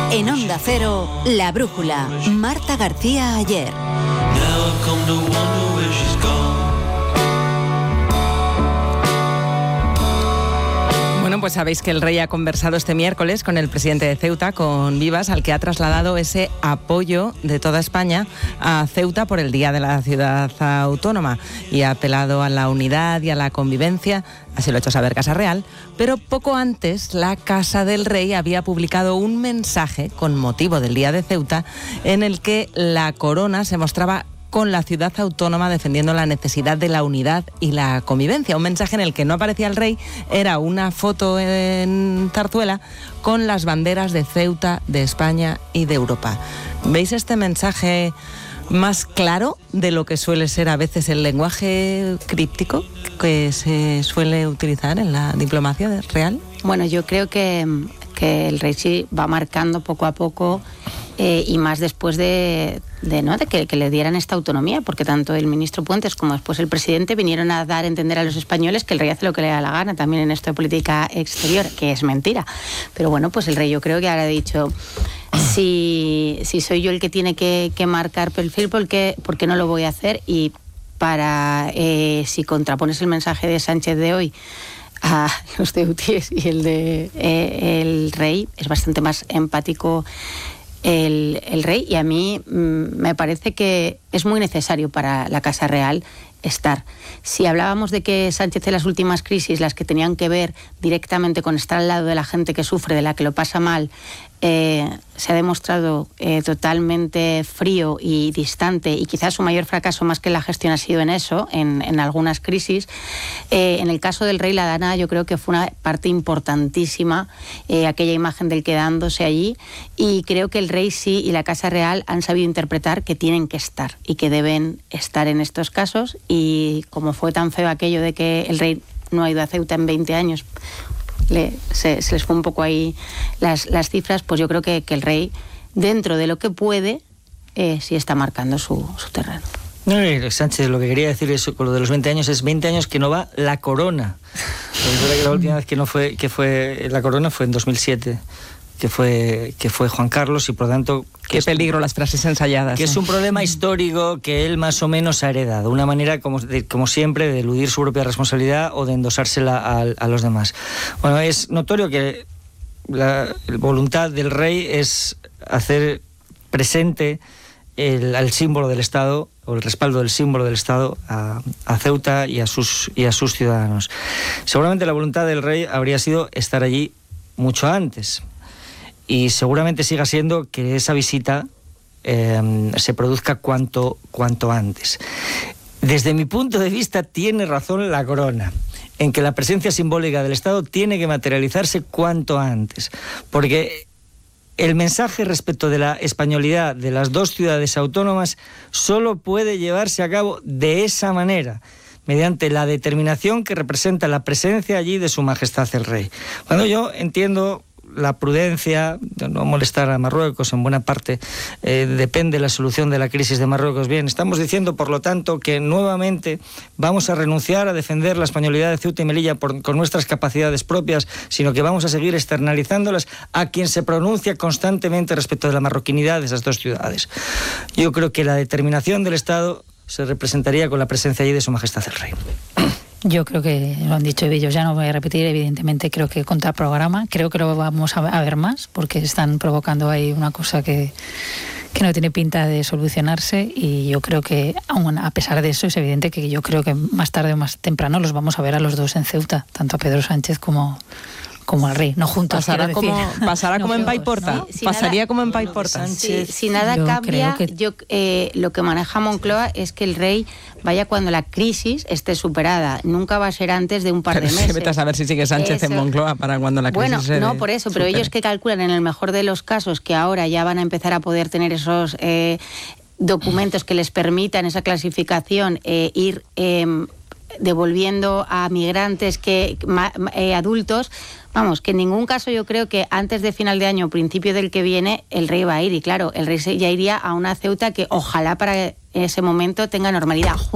En Onda Cero, La Brújula, Marta García Ayer. Bueno, pues sabéis que el rey ha conversado este miércoles con el presidente de Ceuta, con Vivas, al que ha trasladado ese apoyo de toda España a Ceuta por el Día de la Ciudad Autónoma y ha apelado a la unidad y a la convivencia. Así lo ha hecho saber Casa Real, pero poco antes la Casa del Rey había publicado un mensaje con motivo del Día de Ceuta en el que la corona se mostraba con la ciudad autónoma defendiendo la necesidad de la unidad y la convivencia. Un mensaje en el que no aparecía el rey, era una foto en Zarzuela con las banderas de Ceuta, de España y de Europa. ¿Veis este mensaje más claro de lo que suele ser a veces el lenguaje críptico que se suele utilizar en la diplomacia real? Bueno, yo creo que el rey sí va marcando poco a poco y más después de que le dieran esta autonomía, porque tanto el ministro Puentes como después el presidente vinieron a dar a entender a los españoles que el rey hace lo que le da la gana también en esto de política exterior, que es mentira. Pero bueno, pues el rey yo creo que ahora ha dicho, si soy yo el que tiene que marcar perfil, ¿por qué no lo voy a hacer? Y si contrapones el mensaje de Sánchez de hoy a los de UTIES y el de el rey, es bastante más empático el rey, y a mí me parece que es muy necesario para la Casa Real estar. Si hablábamos de que Sánchez en las últimas crisis, las que tenían que ver directamente con estar al lado de la gente que sufre, de la que lo pasa mal, se ha demostrado totalmente frío y distante, y quizás su mayor fracaso más que la gestión ha sido en eso, en algunas crisis. En el caso del rey, la Dana yo creo que fue una parte importantísima, aquella imagen del quedándose allí, y creo que el rey sí y la Casa Real han sabido interpretar que tienen que estar y que deben estar en estos casos, y como fue tan feo aquello de que el rey no ha ido a Ceuta en 20 años, se les fue un poco ahí las cifras, pues yo creo que el rey, dentro de lo que puede, sí está marcando su terreno. No, Sánchez, lo que quería decir es, con lo de los 20 años, es 20 años que no va la corona. Porque la última vez que fue la corona fue en 2007, que fue Juan Carlos, y por lo tanto... Qué peligro las frases ensayadas. Que es un problema histórico que él más o menos ha heredado. Una manera, como siempre, de eludir su propia responsabilidad o de endosársela a los demás. Bueno, es notorio que la voluntad del rey es hacer presente el símbolo del Estado, o el respaldo del símbolo del Estado a Ceuta y a sus ciudadanos. Seguramente la voluntad del rey habría sido estar allí mucho antes. Y seguramente siga siendo que esa visita se produzca cuanto antes. Desde mi punto de vista, tiene razón la corona en que la presencia simbólica del Estado tiene que materializarse cuanto antes, porque el mensaje respecto de la españolidad de las dos ciudades autónomas solo puede llevarse a cabo de esa manera, mediante la determinación que representa la presencia allí de Su Majestad el Rey. Cuando yo entiendo la prudencia, de no molestar a Marruecos, en buena parte depende la solución de la crisis de Marruecos. Bien, estamos diciendo, por lo tanto, que nuevamente vamos a renunciar a defender la españolidad de Ceuta y Melilla con nuestras capacidades propias, sino que vamos a seguir externalizándolas a quien se pronuncia constantemente respecto de la marroquinidad de esas dos ciudades. Yo creo que la determinación del Estado se representaría con la presencia allí de Su Majestad el Rey. Yo creo que lo han dicho ellos, ya no voy a repetir, evidentemente creo que contra programa, creo que lo vamos a ver más, porque están provocando ahí una cosa que no tiene pinta de solucionarse, y yo creo que, aún a pesar de eso, es evidente que yo creo que más tarde o más temprano los vamos a ver a los dos en Ceuta, tanto a Pedro Sánchez como al rey, no juntos. Pasará como en Paiporta, ¿no? Pasaría como en Paiporta. Si nada cambia, lo que maneja Moncloa es que el rey vaya cuando la crisis esté superada. Nunca va a ser antes de un par de meses. Vete a saber si sigue Sánchez en Moncloa para cuando la crisis se no, por eso, pero ellos que calculan en el mejor de los casos que ahora ya van a empezar a poder tener esos documentos que les permitan esa clasificación, ir devolviendo a migrantes adultos. Vamos, que en ningún caso yo creo que antes de final de año o principio del que viene el rey va a ir, y claro, el rey ya iría a una Ceuta que ojalá para ese momento tenga normalidad.